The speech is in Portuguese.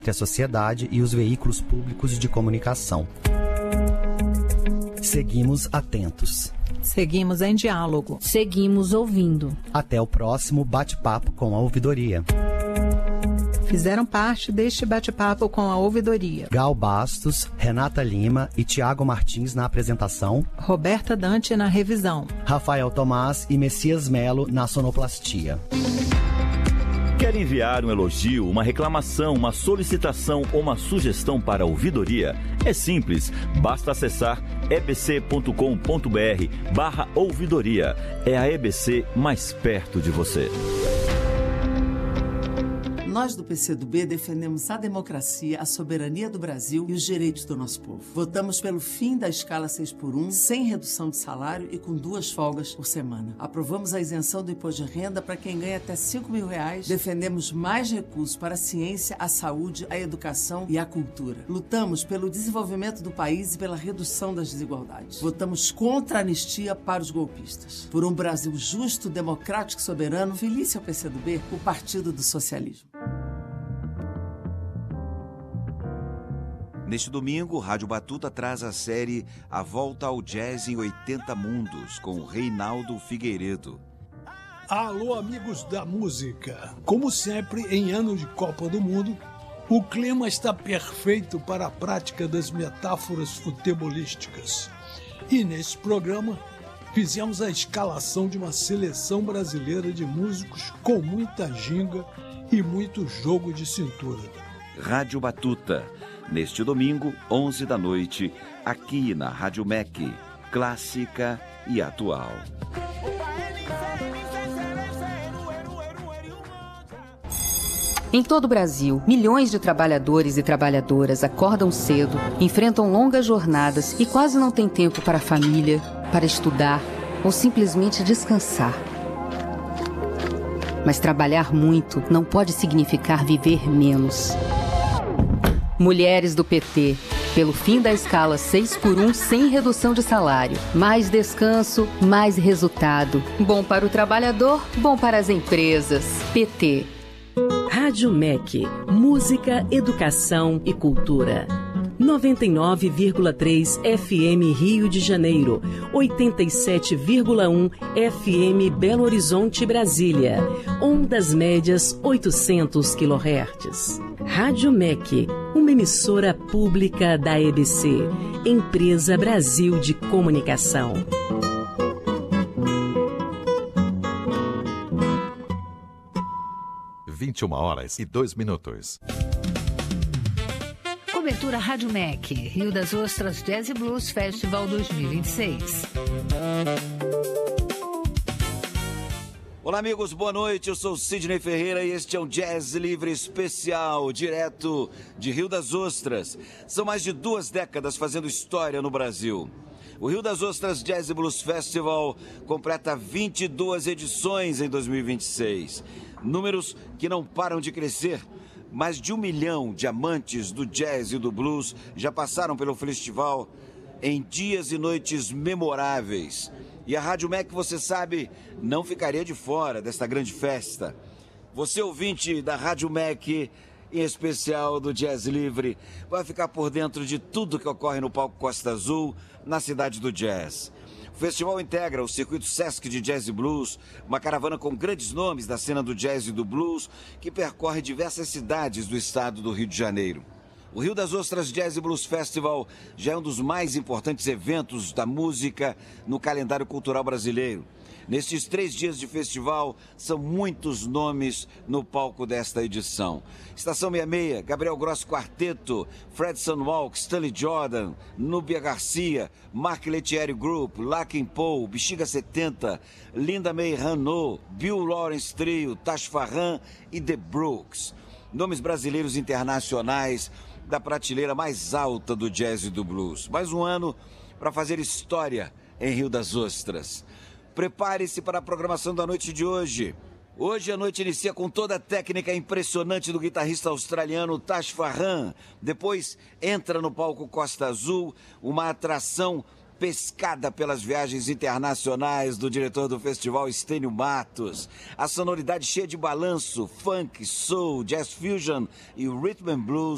entre a sociedade e os veículos públicos de comunicação. Seguimos atentos. Seguimos em diálogo. Seguimos ouvindo. Até o próximo bate-papo com a ouvidoria. Fizeram parte deste bate-papo com a ouvidoria Gal Bastos, Renata Lima e Tiago Martins na apresentação, Roberta Dante na revisão, Rafael Tomás e Messias Melo na sonoplastia. Quer enviar um elogio, uma reclamação, uma solicitação ou uma sugestão para a ouvidoria? É simples, basta acessar ebc.com.br/ouvidoria. É a EBC mais perto de você. Nós do PCdoB defendemos a democracia, a soberania do Brasil e os direitos do nosso povo. Votamos pelo fim da escala 6x1, sem redução de salário e com 2 folgas por semana. Aprovamos a isenção do imposto de renda para quem ganha até R$5.000. Defendemos mais recursos para a ciência, a saúde, a educação e a cultura. Lutamos pelo desenvolvimento do país e pela redução das desigualdades. Votamos contra a anistia para os golpistas. Por um Brasil justo, democrático e soberano, feliz ao PCdoB, o Partido do Socialismo. Neste domingo, Rádio Batuta traz a série A Volta ao Jazz em 80 Mundos, com Reinaldo Figueiredo. Alô, amigos da música! Como sempre, em ano de Copa do Mundo, o clima está perfeito para a prática das metáforas futebolísticas. E nesse programa, fizemos a escalação de uma seleção brasileira de músicos com muita ginga e muito jogo de cintura. Rádio Batuta, neste domingo, 11 da noite, aqui na Rádio MEC, clássica e atual. Em todo o Brasil, milhões de trabalhadores e trabalhadoras acordam cedo, enfrentam longas jornadas e quase não têm tempo para a família, para estudar ou simplesmente descansar. Mas trabalhar muito não pode significar viver menos. Mulheres do PT, pelo fim da escala 6x1 sem redução de salário. Mais descanso, mais resultado. Bom para o trabalhador, bom para as empresas. PT. Rádio MEC, música, educação e cultura. 99,3 FM Rio de Janeiro, 87,1 FM Belo Horizonte, Brasília, ondas médias 800 kHz. Rádio MEC, uma emissora pública da EBC, Empresa Brasil de Comunicação. (21h02). Cobertura Rádio MEC, Rio das Ostras Jazz e Blues Festival 2026. Olá, amigos, boa noite. Eu sou Sidney Ferreira e este é um Jazz Livre especial, direto de Rio das Ostras. São mais de 2 décadas fazendo história no Brasil. O Rio das Ostras Jazz e Blues Festival completa 22 edições em 2026. Números que não param de crescer. Mais de 1 milhão de amantes do jazz e do blues já passaram pelo festival em dias e noites memoráveis. E a Rádio MEC, você sabe, não ficaria de fora desta grande festa. Você, ouvinte da Rádio MEC, em especial do Jazz Livre, vai ficar por dentro de tudo que ocorre no palco Costa Azul, na cidade do jazz. O festival integra o circuito Sesc de Jazz e Blues, uma caravana com grandes nomes da cena do jazz e do blues, que percorre diversas cidades do estado do Rio de Janeiro. O Rio das Ostras Jazz e Blues Festival já é um dos mais importantes eventos da música no calendário cultural brasileiro. Nestes 3 dias de festival, são muitos nomes no palco desta edição. Estação 66, Gabriel Grosso Quarteto, Fredson Walk, Stanley Jordan, Núbia Garcia, Mark Lettieri Group, Lakin Poe, Bexiga 70, Linda May Hano, Bill Lawrence Trio, Tash Farran e The Brooks. Nomes brasileiros internacionais da prateleira mais alta do jazz e do blues. Mais um ano para fazer história em Rio das Ostras. Prepare-se para a programação da noite de hoje. Hoje a noite inicia com toda a técnica impressionante do guitarrista australiano Tash Farran. Depois entra no palco Costa Azul, uma atração pescada pelas viagens internacionais do diretor do festival, Estênio Matos. A sonoridade cheia de balanço, funk, soul, jazz fusion e rhythm and blues